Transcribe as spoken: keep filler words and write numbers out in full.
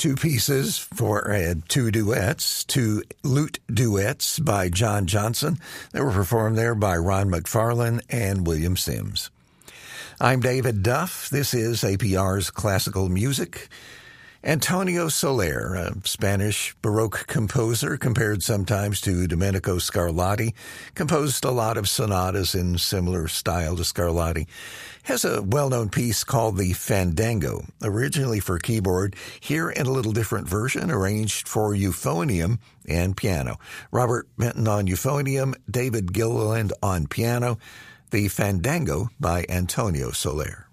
two pieces for uh, two duets, two lute duets by John Johnson that were performed there by Ron McFarlane and William Sims. I'm David Duff. This is A P R's Classical Music. Antonio Soler, a Spanish Baroque composer compared sometimes to Domenico Scarlatti, composed a lot of sonatas in similar style to Scarlatti, has a well-known piece called the Fandango, originally for keyboard, here in a little different version, arranged for euphonium and piano. Robert Benton on euphonium, David Gilliland on piano, the Fandango by Antonio Soler.